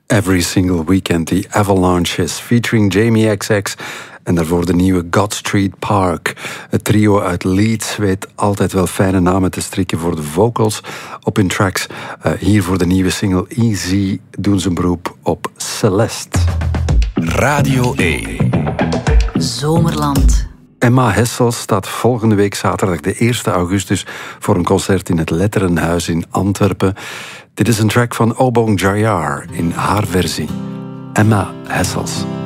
Every Single Weekend, The Avalanches, featuring Jamie XX. En daarvoor de nieuwe God Street Park. Het trio uit Leeds weet altijd wel fijne namen te strikken voor de vocals op hun tracks. Hier voor de nieuwe single Easy doen ze een beroep op Celeste. Radio 1. Zomerland. Emma Hessels staat volgende week zaterdag de 1 augustus voor een concert in het Letterenhuis in Antwerpen. Dit is een track van Obong Jayar in haar versie. Emma Hessels.